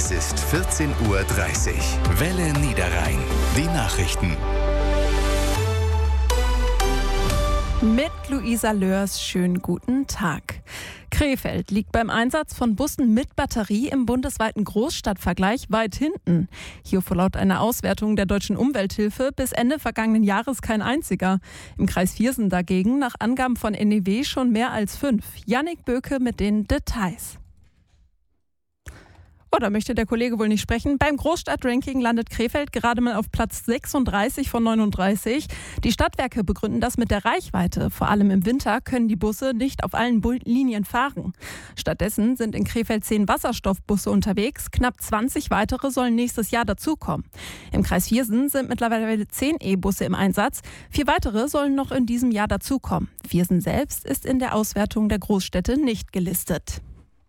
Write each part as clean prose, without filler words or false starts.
Es ist 14:30 Uhr. Welle Niederrhein. Die Nachrichten. Mit Luisa Löhrs, schönen guten Tag. Krefeld liegt beim Einsatz von Bussen mit Batterie im bundesweiten Großstadtvergleich weit hinten. Hierfür laut einer Auswertung der Deutschen Umwelthilfe bis Ende vergangenen Jahres kein einziger. Im Kreis Viersen dagegen nach Angaben von NEW schon mehr als 5. Jannik Böke mit den Details. Oh, da möchte der Kollege wohl nicht sprechen. Beim Großstadtranking landet Krefeld gerade mal auf Platz 36 von 39. Die Stadtwerke begründen das mit der Reichweite. Vor allem im Winter können die Busse nicht auf allen Linien fahren. Stattdessen sind in Krefeld 10 Wasserstoffbusse unterwegs. Knapp 20 weitere sollen nächstes Jahr dazukommen. Im Kreis Viersen sind mittlerweile 10 E-Busse im Einsatz. 4 weitere sollen noch in diesem Jahr dazukommen. Viersen selbst ist in der Auswertung der Großstädte nicht gelistet.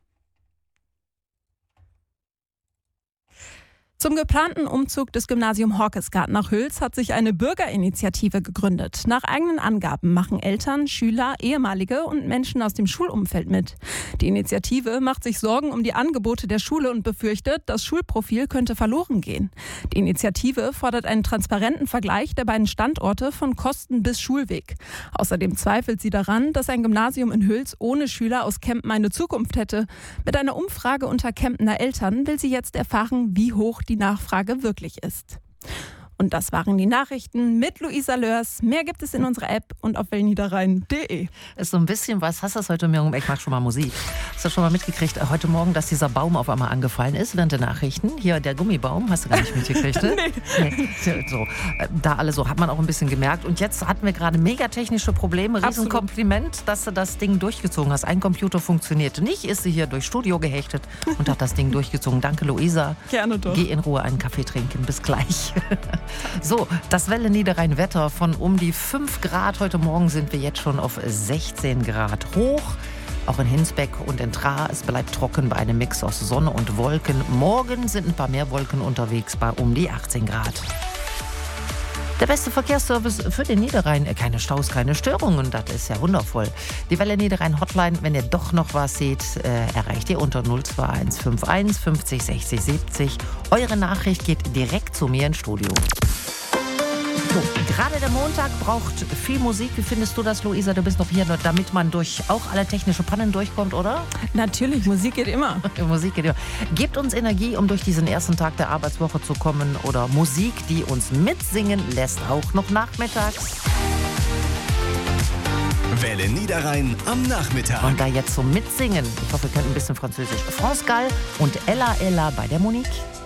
Zum geplanten Umzug des Gymnasium Horkesgaard nach Hüls hat sich eine Bürgerinitiative gegründet. Nach eigenen Angaben machen Eltern, Schüler, ehemalige und Menschen aus dem Schulumfeld mit. Die Initiative macht sich Sorgen um die Angebote der Schule und befürchtet, das Schulprofil könnte verloren gehen. Die Initiative fordert einen transparenten Vergleich der beiden Standorte von Kosten bis Schulweg. Außerdem zweifelt sie daran, dass ein Gymnasium in Hüls ohne Schüler aus Kempen eine Zukunft hätte. Mit einer Umfrage unter Kempener Eltern will sie jetzt erfahren, wie hoch die Nachfrage wirklich ist. Und das waren die Nachrichten mit Luisa Löhrs. Mehr gibt es in unserer App und auf wellniederrhein.de. Ist so ein bisschen was. Hast du das heute Morgen? Ich mache schon mal Musik. Hast du schon mal mitgekriegt, heute Morgen, dass dieser Baum auf einmal angefallen ist während der Nachrichten? Hier, der Gummibaum, hast du gar nicht mitgekriegt, ne? Nee. So, da alle so, hat man auch ein bisschen gemerkt. Und jetzt hatten wir gerade megatechnische Probleme. Riesenkompliment, dass du das Ding durchgezogen hast. Ein Computer funktionierte nicht, ist sie hier durchs Studio gehechtet und hat das Ding durchgezogen. Danke, Luisa. Gerne doch. Geh in Ruhe einen Kaffee trinken. Bis gleich. So, das Welle Niederrhein Wetter von um die 5 Grad. Heute Morgen sind wir jetzt schon auf 16 Grad hoch. Auch in Hinsbeck und in Traar. Es bleibt trocken bei einem Mix aus Sonne und Wolken. Morgen sind ein paar mehr Wolken unterwegs bei um die 18 Grad. Der beste Verkehrsservice für den Niederrhein. Keine Staus, keine Störungen. Das ist ja wundervoll. Die Welle Niederrhein Hotline, wenn ihr doch noch was seht, erreicht ihr unter 02151 50 60 70. Eure Nachricht geht direkt zu mir ins Studio. So, gerade der Montag braucht viel Musik. Wie findest du das, Luisa? Du bist noch hier, damit man durch auch alle technische Pannen durchkommt, oder? Natürlich, Musik geht immer. Musik geht immer. Gebt uns Energie, um durch diesen ersten Tag der Arbeitswoche zu kommen. Oder Musik, die uns mitsingen lässt, auch noch nachmittags. Welle Niederrhein am Nachmittag. Und da jetzt zum Mitsingen, ich hoffe, ihr könnt ein bisschen Französisch. France Gall und Ella Ella bei der Monique.